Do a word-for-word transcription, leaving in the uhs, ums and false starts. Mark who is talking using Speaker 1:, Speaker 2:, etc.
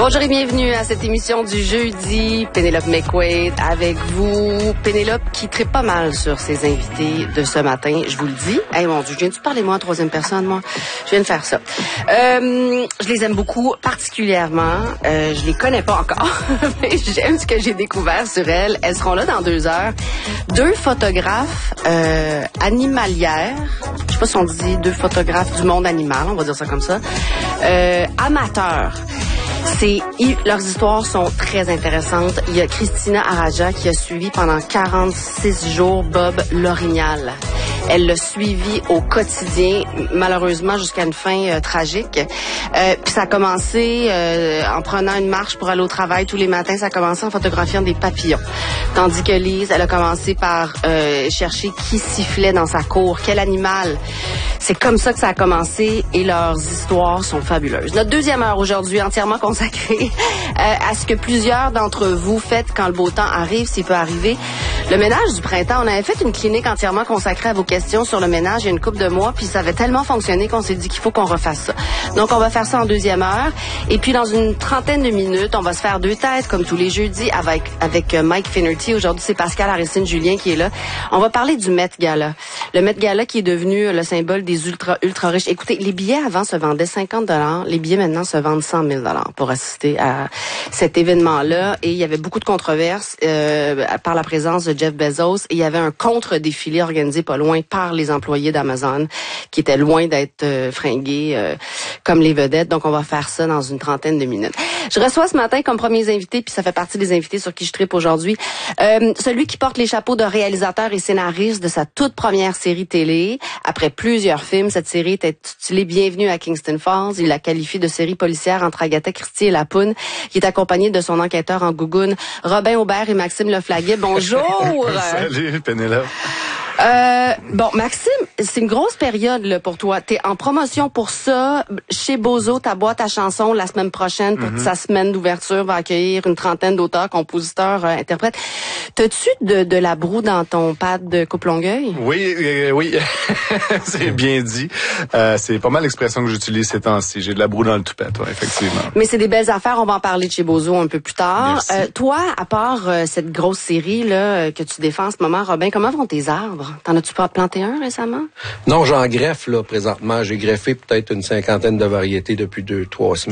Speaker 1: Bonjour et bienvenue à cette émission du jeudi. Pénélope McQuaid avec vous. Pénélope qui tripe pas mal sur ses invités de ce matin, je vous le dis. Hey mon Dieu, je viens-tu parler moi en troisième personne, moi? Je viens de faire ça. Euh, je les aime beaucoup, particulièrement. Euh, je les connais pas encore, mais j'aime ce que j'ai découvert sur elles. Elles seront là dans deux heures. Deux photographes euh, animalières. Je sais pas si on dit deux photographes du monde animal, on va dire ça comme ça. Euh, amateurs. C'est, leurs histoires sont très intéressantes. Il y a Christina Araja qui a suivi pendant quarante-six jours Bob L'Orignal. Elle l'a suivi au quotidien, malheureusement jusqu'à une fin euh, tragique. Euh, puis ça a commencé euh, en prenant une marche pour aller au travail tous les matins. Ça a commencé en photographiant des papillons. Tandis que Lise, elle a commencé par euh, chercher qui sifflait dans sa cour, quel animal. C'est comme ça que ça a commencé et leurs histoires sont fabuleuses. Notre deuxième heure aujourd'hui, entièrement consacrée euh, à ce que plusieurs d'entre vous faites quand le beau temps arrive, s'il peut arriver. Le ménage du printemps, on avait fait une clinique entièrement consacrée à vos questions sur le ménage il y a une couple de mois, puis ça avait tellement fonctionné qu'on s'est dit qu'il faut qu'on refasse ça. Donc, on va faire ça en deuxième heure. Et puis, dans une trentaine de minutes, on va se faire deux têtes, comme tous les jeudis, avec, avec Mike Finnerty. Aujourd'hui, c'est Pascal Aristide-Julien qui est là. On va parler du Met Gala. Le Met Gala qui est devenu le symbole des ultra, ultra riches. Écoutez, les billets avant se vendaient cinquante dollars. Les billets maintenant se vendent cent mille dollars pour assister à cet événement-là. Et il y avait beaucoup de controverses euh, par la présence de Jeff Bezos. Et il y avait un contre-défilé organisé pas loin par les employés d'Amazon qui étaient loin d'être euh, fringués euh, comme les vedettes. Donc, on va faire ça dans une trentaine de minutes. Je reçois ce matin comme premiers invités, puis ça fait partie des invités sur qui je tripe aujourd'hui, euh, celui qui porte les chapeaux de réalisateur et scénariste de sa toute première série télé. Après plusieurs films, cette série est intitulée Bienvenue à Kingston Falls. Il la qualifie de série policière entre Agatha Christie et La Poune. Il est accompagné de son enquêteur en gougoune, Robin Aubert et Maxime Leflaguet. Bonjour!
Speaker 2: Salut, Pénélope.
Speaker 1: Euh, bon, Maxime, c'est une grosse période là, pour toi. T'es en promotion pour ça. Chez Bozo, ta boîte à chansons la semaine prochaine pour mm-hmm. sa semaine d'ouverture va accueillir une trentaine d'auteurs, compositeurs, euh, interprètes. T'as-tu de, de la broue dans ton pad de coupe Longueuil?
Speaker 2: Oui, euh, oui, c'est bien dit. Euh, c'est pas mal l'expression que j'utilise ces temps-ci. J'ai de la broue dans le toupette, ouais, effectivement.
Speaker 1: Mais c'est des belles affaires. On va en parler de chez Bozo un peu plus tard. Euh, toi, à part euh, cette grosse série là que tu défends en ce moment, Robin, comment vont tes arbres? T'en as-tu pas planté un récemment?
Speaker 3: Non, j'en greffe là présentement. J'ai greffé peut-être une cinquantaine de variétés depuis deux, trois semaines.